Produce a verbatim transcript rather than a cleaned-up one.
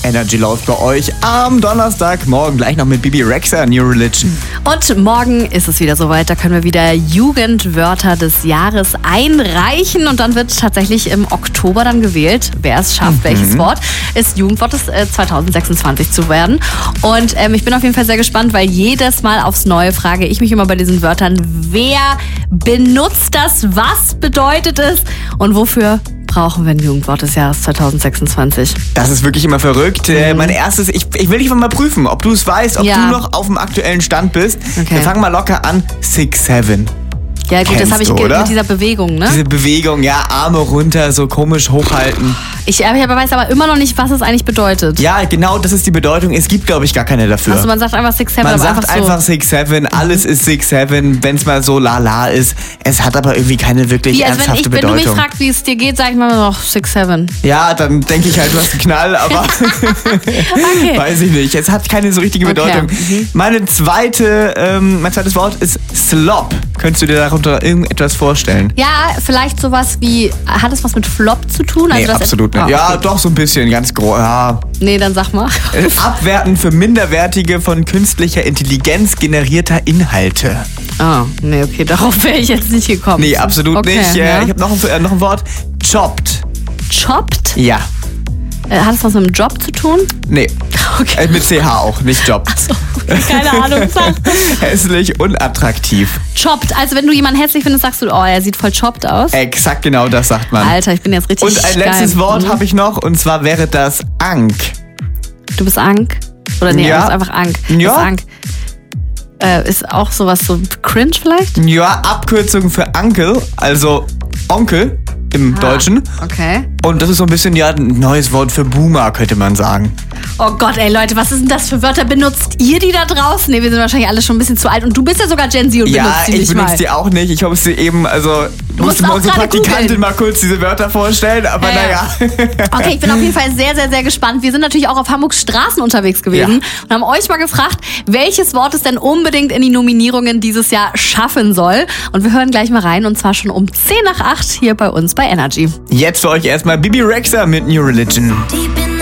Energy läuft bei euch am Donnerstag. Morgen gleich noch mit Bibi Rexha, New Religion. Und morgen ist es wieder soweit. Da können wir wieder Jugendwörter des Jahres einreichen. Und dann wird tatsächlich im Oktober dann gewählt, wer es schafft, mhm. welches Wort ist Jugendwort des äh, zwanzig sechsundzwanzig zu werden. Und ähm, ich bin auf jeden Fall sehr gespannt, weil jedes Mal aufs Neue frage ich mich immer bei diesen Wörtern, wer benutzt das, was bedeutet es und wofür brauchen wir ein Jugendwort des Jahres zwanzig sechsundzwanzig? Das ist wirklich immer verrückt. Mhm. Äh, mein erstes, ich, ich will dich mal prüfen, ob du es weißt, ob ja. du noch auf dem aktuellen Stand bist. Okay. Wir fangen mal locker an. Six Seven. Ja gut, Kennst das habe ich du, ge- oder? mit dieser Bewegung, ne? Diese Bewegung, ja, Arme runter, so komisch hochhalten. Ich, ich weiß aber immer noch nicht, was es eigentlich bedeutet. Ja, genau, das ist die Bedeutung. Es gibt, glaube ich, gar keine dafür. Also man sagt einfach Six Seven, Man aber sagt einfach so. einfach Six Seven, alles ist Six Seven, wenn es mal so lala ist. Es hat aber irgendwie keine wirklich Wie, also wenn, ernsthafte ich, wenn du Bedeutung. mich fragst, wie es dir geht, sag ich mal noch Six Seven. Ja, dann denke ich halt, du hast einen Knall, aber Okay. weiß ich nicht. Es hat keine so richtige Okay. Bedeutung. Mhm. Meine zweite, ähm, mein zweites Wort ist Slop. Könntest du dir darunter irgendetwas vorstellen? Ja, vielleicht sowas wie, hat es was mit Flop zu tun? Also Nee, das absolut et- nicht. Ah, Ja, okay. doch, so ein bisschen, ganz groß. Ja. Nee, dann sag mal. Äh, Abwerten für minderwertige, von künstlicher Intelligenz generierter Inhalte. Ah, nee, okay, darauf wäre ich jetzt nicht gekommen. Nee, absolut okay, nicht. Äh, Ja. Ich habe noch, ein- äh, noch ein Wort. Chopped. Chopped? Ja. Äh, hat es was mit dem Job zu tun? Nee. Okay. Äh, mit C H auch, nicht Job. Achso, keine Ahnung. Sag. Hässlich, unattraktiv. Chopped, also wenn du jemanden hässlich findest, sagst du, oh, er sieht voll chopped aus. Exakt genau das sagt man. Alter, ich bin jetzt richtig Und ein geil. letztes Wort Mhm. habe ich noch, und zwar wäre das Ank. Du bist Ank? Oder nee, Ja. du bist einfach Ank. Ja. Du bist Ank. Äh, ist auch sowas so cringe vielleicht? Ja, Abkürzung für Uncle, also Onkel im Ah, Deutschen. Okay. Und das ist so ein bisschen ja ein neues Wort für Boomer, könnte man sagen. Oh Gott, ey Leute, was ist denn das für Wörter? Benutzt ihr die da draußen? Nee, wir sind wahrscheinlich alle schon ein bisschen zu alt. Und du bist ja sogar Gen Z und Ja, benutzt die ich nicht benutze mal. die auch nicht. Ich habe sie eben, also musste auch mal unsere gerade Praktikantin googeln. mal kurz diese Wörter vorstellen, aber Ja, naja. Okay, ich bin auf jeden Fall sehr, sehr, sehr gespannt. Wir sind natürlich auch auf Hamburgs Straßen unterwegs gewesen und haben euch mal gefragt, welches Wort es denn unbedingt in die Nominierungen dieses Jahr schaffen soll. Und wir hören gleich mal rein, und zwar schon um zehn nach acht hier bei uns bei Energy. Jetzt für euch erstmal Bibi Rexha mit New Religion. Deep in